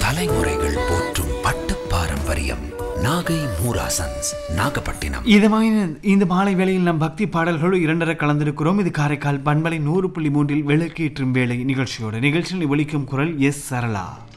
தலைமுறைகள் போற்றும் பட்டு பாரம்பரியம். நாகை மூராசன்ஸ், நாகப்பட்டினம். இந்த மாலை வேளையில் நம் பக்தி பாடல்களோடு இரண்டரை கலந்திருக்கிறோம். இது காரைக்கால் பண்பலை 100.3 விளக்கேற்றும் வேளை நிகழ்ச்சியோடு. நிகழ்ச்சியில் ஒலிக்கும் குரல் எஸ் சரளா.